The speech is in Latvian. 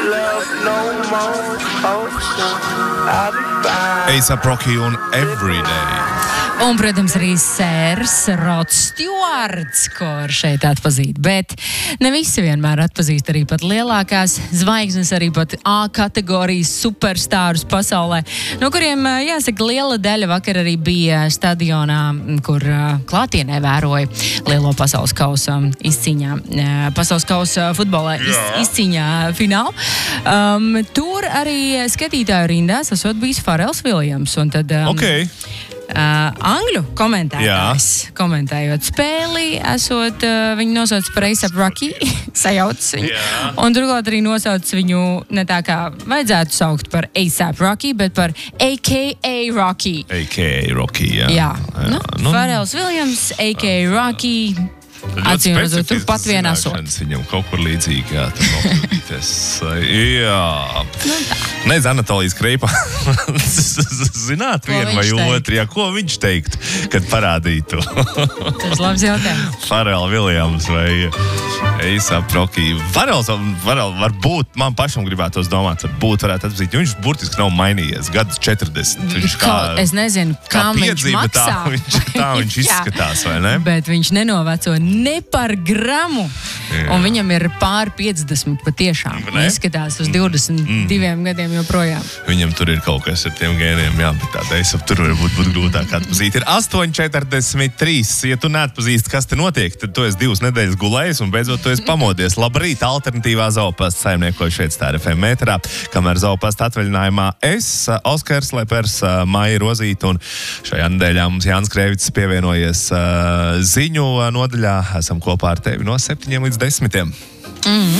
A$AP Rocky un Everyday. Un, protams, arī sērs Rods Stjuards, ko šeit atpazīt. Bet ne visi vienmēr atpazīst arī pat lielākās zvaigznes, arī pat A kategorijas superstārus pasaulē, no kuriem, jāsaka, liela daļa vakar arī bija stadionā, kur klātienē vēroja lielo pasaules kausa izcīņā, pasaules kausa futbolā izcīņā finālu. Tur arī skatītāju rindās esot bijis Pharrells Williams. Un tad, angļu komentētājs, komentējot spēli, esot viņu nosauc par A$AP Rocky, sajauc viņu. Un turklāt arī nosauc viņu ne tā kā vajadzētu saukt par A$AP Rocky, bet par A.K.A. Rocky. A.K.A. Rocky, jā. Pharrells Williams, A.K.A. Rocky. Acīm redzot, tur pat vien esot. Viņam kaut kur līdzīgi, jā, tur nopildīties. Jā. Neiz Anatolijas Kreipā. Zināt vienu vai otru, jā, ko viņš teikt, kad parādītu? Tas labs jautājums. Pharrells Williams vai A$AP Rocky. Pharrells varbūt, man pašam gribētos domāt, varētu atpazīt, jo viņš burtiski nav mainījies, gadus 40. Es nezinu, kam viņš maksā. Tā viņš izskatās, vai ne? Bet viņš nenoveco ne par gramu. Un viņam ir pār 50 patiešām. Izskatās uz 22 gadiem joprojām. Viņam tur ir kaut kas ar tiem gēniem, jā, bet tāda A$AP tur varbūt būtu grūtāk atpazīt. Ir 8:43. Ja tu neatpazīsti, kas te notiek, tad tu esi 2 nedēļas gulējis un beidzot tu esi pamodies. Labrīt, alternatīvā Zoopasta saimniekoju šeit Star FM ēterā, kamēr Zoopasta atvaļinājumā es, Oskars Lepers, Maija Rozīta, un šajā nedēļā mums Jānis Krēvics pievienojies ziņu nodaļā. Esam kopā ar tevi no 7 līdz 10.